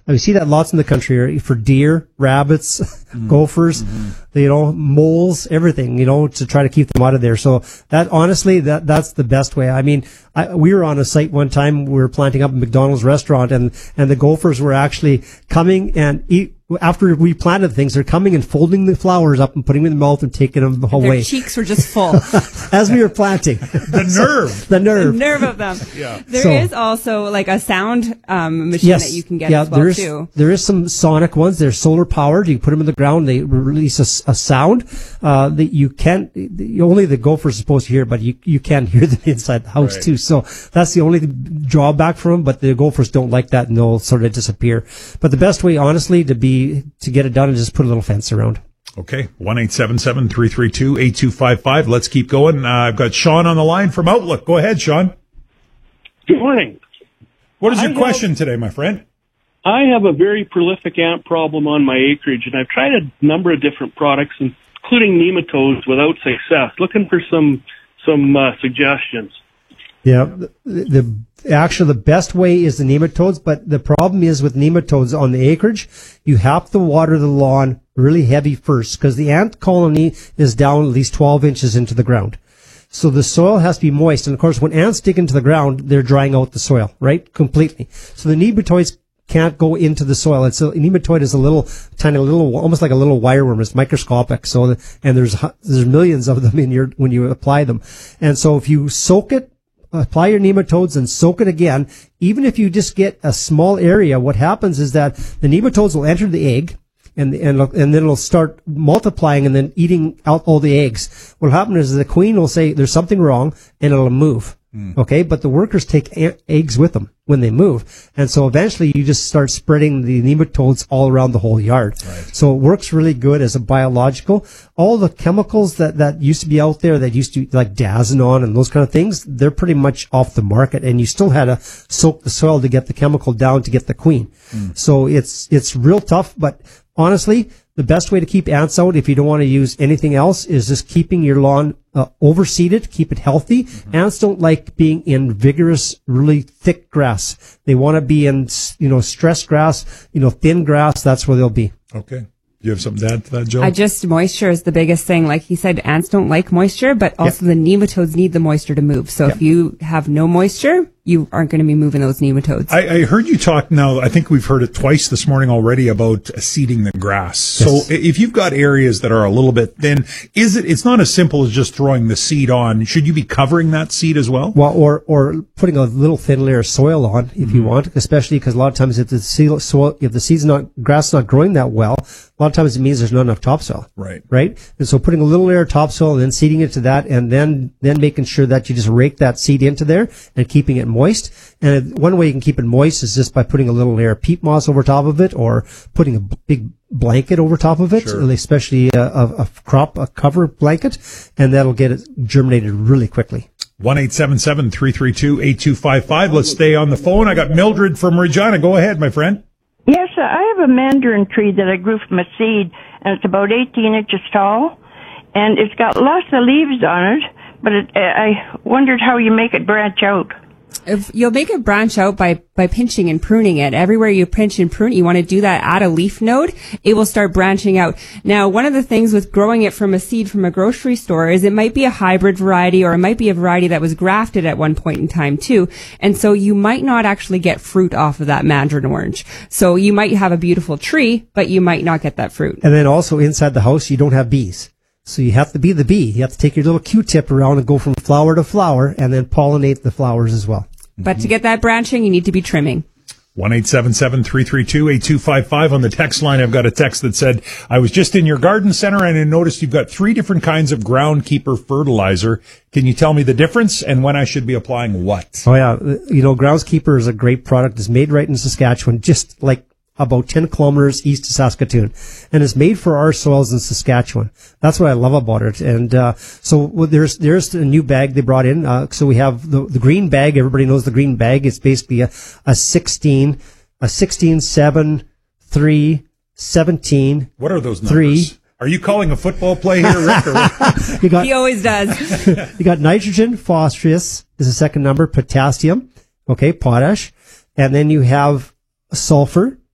We see that lots in the country for deer, rabbits, gophers, moles, everything, to try to keep them out of there. So that, honestly, that's the best way. I mean, we were on a site one time, we were planting up a McDonald's restaurant, and the gophers were actually coming and after we planted things, they're coming and folding the flowers up and putting them in their mouth and taking them away. Their cheeks were just full. As we were planting. The nerve of them. Yeah. There is also like a sound machine that you can get as well too. There is some sonic ones. They're solar powered. You put them in the ground, they release a sound that you can't, only the gophers are supposed to hear, but you can hear them inside the house too. So that's the only drawback from them, but the gophers don't like that and they'll sort of disappear. But the best way, honestly, to get it done and just put a little fence around. Okay. 1-877-332-8255. Let's keep going. I've got Sean on the line from Outlook. Go ahead, Sean. Good morning. What is your question today, my friend? I have a very prolific ant problem on my acreage, and I've tried a number of different products, including nematodes, without success. Looking for some suggestions. Yeah, actually the best way is the nematodes, but the problem is with nematodes on the acreage, you have to water the lawn really heavy first, because the ant colony is down at least 12 inches into the ground. So the soil has to be moist, and of course when ants dig into the ground, they're drying out the soil, right? Completely. So the nematodes can't go into the soil. A nematode is tiny little, almost like a little wireworm. It's microscopic. So, and there's millions of them when you apply them. And so if you soak it, apply your nematodes and soak it again, even if you just get a small area, what happens is that the nematodes will enter the egg and then it'll start multiplying and then eating out all the eggs. What will happen is the queen will say there's something wrong and it'll move. Okay, but the workers take eggs with them when they move. And so eventually you just start spreading the nematodes all around the whole yard. Right. So it works really good as a biological. All the chemicals that used to be out there that used to, like Dazinon and those kind of things, they're pretty much off the market, and you still had to soak the soil to get the chemical down to get the queen. So it's real tough, but honestly, the best way to keep ants out, if you don't want to use anything else, is just keeping your lawn overseeded, keep it healthy. Ants don't like being in vigorous, really thick grass. They want to be in, stressed grass, thin grass. That's where they'll be. Okay. You have something to add to that, Joe? Moisture is the biggest thing. Like he said, ants don't like moisture, but also the nematodes need the moisture to move. So if you have no moisture, you aren't going to be moving those nematodes. I heard you talk now, I think we've heard it twice this morning already about seeding the grass. Yes. So if you've got areas that are a little bit thin, it's not as simple as just throwing the seed on. Should you be covering that seed as well? Well, or putting a little thin layer of soil on if you want, especially because a lot of times if the grass is not growing that well, a lot of times it means there's not enough topsoil. Right. And so putting a little layer of topsoil and then seeding it to that, and then making sure that you just rake that seed into there and keeping it moist. And one way you can keep it moist is just by putting a little layer of peat moss over top of it, or putting a big blanket over top of it, especially a cover blanket, and that'll get it germinated really quickly. 1-877-332-8255. Let's stay on the phone. I got Mildred from Regina. Go ahead, my friend. Yes, I have a mandarin tree that I grew from a seed, and it's about 18 inches tall, and it's got lots of leaves on it, but I wondered how you make it branch out. If you'll make it branch out by pinching and pruning it. Everywhere you pinch and prune, you want to do that at a leaf node, it will start branching out. Now, one of the things with growing it from a seed from a grocery store is it might be a hybrid variety, or it might be a variety that was grafted at one point in time too. And so you might not actually get fruit off of that mandarin orange. So you might have a beautiful tree, but you might not get that fruit. And then also inside the house, you don't have bees. So you have to be the bee. You have to take your little Q-tip around and go from flower to flower and then pollinate the flowers as well. But to get that branching, you need to be trimming. 1-877-332-8255 on the text line. I've got a text that said, I was just in your garden center and I noticed you've got 3 different kinds of groundkeeper fertilizer. Can you tell me the difference and when I should be applying what? Oh yeah. Groundskeeper is a great product. It's made right in Saskatchewan, just like about 10 kilometers east of Saskatoon, and it's made for our soils in Saskatchewan. That's what I love about it. And there's a new bag they brought in. So we have the green bag. Everybody knows the green bag. It's basically a 16, 7, 3, 17. What are those numbers? 3. Are you calling a football play here, Rick? He always does. You got nitrogen, phosphorus is the second number, potassium, potash, and then you have sulfur.